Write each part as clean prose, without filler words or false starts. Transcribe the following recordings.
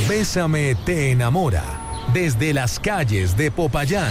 Bésame te enamora. Desde las calles de Popayán.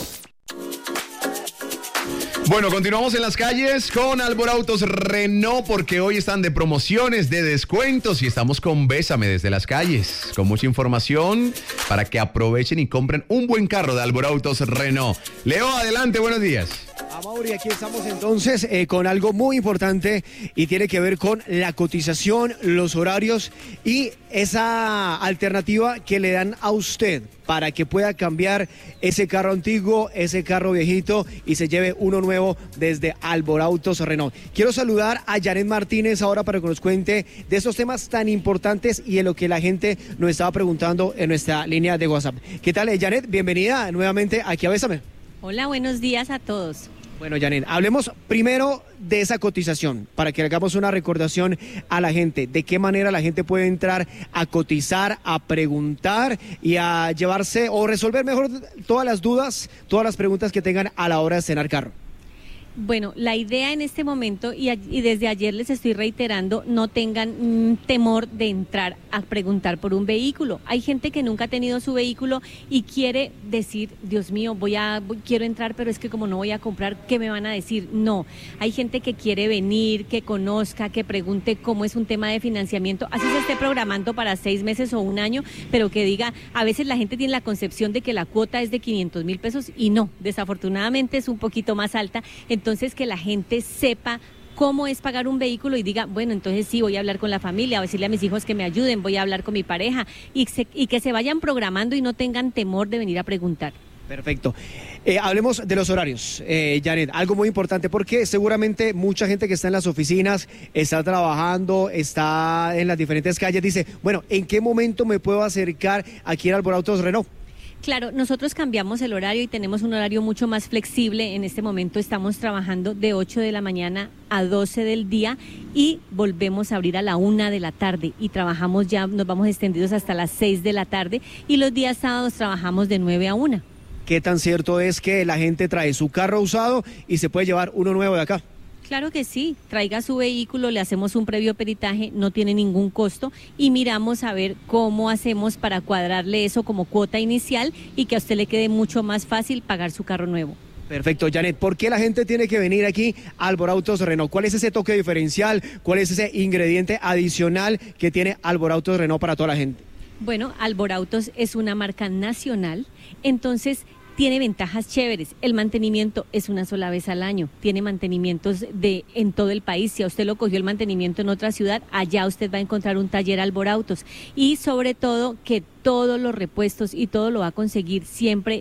Bueno, continuamos en las calles con Alborautos Renault porque hoy están de promociones, de descuentos y estamos con Bésame desde las calles con mucha información para que aprovechen y compren un buen carro de Alborautos Renault. Leo, adelante, buenos días. Mauri, aquí estamos entonces con algo muy importante y tiene que ver con la cotización, los horarios y esa alternativa que le dan a usted para que pueda cambiar ese carro antiguo, ese carro viejito y se lleve uno nuevo desde Alborautos Renault. Quiero saludar a Janet Martínez ahora para que nos cuente de estos temas tan importantes y de lo que la gente nos estaba preguntando en nuestra línea de WhatsApp. ¿Qué tal, Janet? Bienvenida nuevamente aquí a Bésame. Hola, buenos días a todos. Bueno, Janet, hablemos primero de esa cotización, para que hagamos una recordación a la gente, de qué manera la gente puede entrar a cotizar, a preguntar y a llevarse o resolver mejor todas las dudas, todas las preguntas que tengan a la hora de estrenar carro. Bueno, la idea en este momento, y desde ayer les estoy reiterando, no tengan temor de entrar a preguntar por un vehículo. Hay gente que nunca ha tenido su vehículo y quiere decir, Dios mío, quiero entrar, pero es que como no voy a comprar, ¿qué me van a decir? No, hay gente que quiere venir, que conozca, que pregunte cómo es un tema de financiamiento, así se esté programando para 6 meses o un año, pero que diga, a veces la gente tiene la concepción de que la cuota es de 500,000 pesos y no, desafortunadamente es un poquito más alta. Entonces, que la gente sepa cómo es pagar un vehículo y diga, bueno, entonces sí, voy a hablar con la familia, voy a decirle a mis hijos que me ayuden, voy a hablar con mi pareja y que se vayan programando y no tengan temor de venir a preguntar. Perfecto. Hablemos de los horarios, Janet, algo muy importante porque seguramente mucha gente que está en las oficinas, está trabajando, está en las diferentes calles, dice, bueno, ¿en qué momento me puedo acercar aquí en Alborautos Renault? Claro, nosotros cambiamos el horario y tenemos un horario mucho más flexible. En este momento estamos trabajando de 8 de la mañana a 12 del día y volvemos a abrir a la 1 de la tarde y trabajamos ya, nos vamos extendidos hasta las 6 de la tarde y los días sábados trabajamos de 9 a 1. ¿Qué tan cierto es que la gente trae su carro usado y se puede llevar uno nuevo de acá? Claro que sí, traiga su vehículo, le hacemos un previo peritaje, no tiene ningún costo y miramos a ver cómo hacemos para cuadrarle eso como cuota inicial y que a usted le quede mucho más fácil pagar su carro nuevo. Perfecto, Janet, ¿por qué la gente tiene que venir aquí a Alborautos Renault? ¿Cuál es ese toque diferencial? ¿Cuál es ese ingrediente adicional que tiene Alborautos Renault para toda la gente? Bueno, Alborautos es una marca nacional, entonces tiene ventajas chéveres. El mantenimiento es una sola vez al año. Tiene mantenimientos en todo el país. Si a usted lo cogió el mantenimiento en otra ciudad, allá usted va a encontrar un taller Alborautos. Y sobre todo que todos los repuestos y todo lo va a conseguir siempre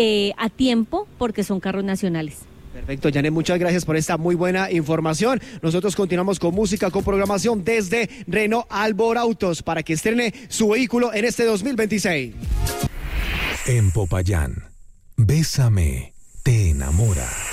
a tiempo porque son carros nacionales. Perfecto, Janet, muchas gracias por esta muy buena información. Nosotros continuamos con música, con programación desde Renault Alborautos para que estrene su vehículo en este 2026. En Popayán. Bésame te enamora.